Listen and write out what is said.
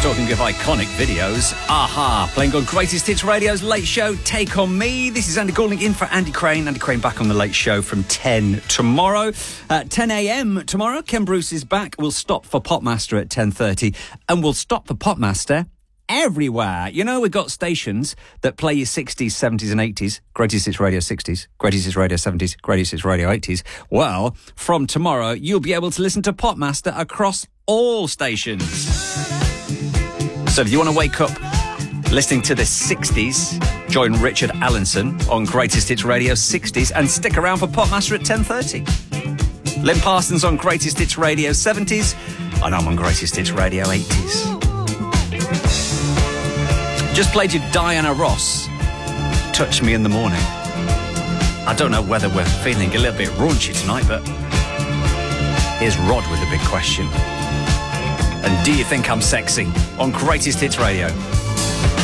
Talking of iconic videos, Aha, playing on Greatest Hits Radio's Late Show, Take On Me. This is Andy calling in for Andy Crane. Andy Crane back on the Late Show from 10 tomorrow. At 10 a.m. tomorrow, Ken Bruce is back. We'll stop for Popmaster at 10:30, and we'll stop for Popmaster everywhere. You know, we've got stations that play your 60s, 70s and 80s. Greatest Hits Radio 60s, Greatest Hits Radio 70s, Greatest Hits Radio 80s. Well, from tomorrow, you'll be able to listen to Popmaster across all stations. So if you want to wake up listening to the 60s, join Richard Allenson on Greatest Hits Radio 60s and stick around for Popmaster at 10:30. Lynn Parsons on Greatest Hits Radio 70s, and I'm on Greatest Hits Radio 80s. Just played you Diana Ross, Touch Me in the Morning. I don't know whether we're feeling a little bit raunchy tonight, but here's Rod with a big question. And do you think I'm sexy? On Greatest Hits Radio.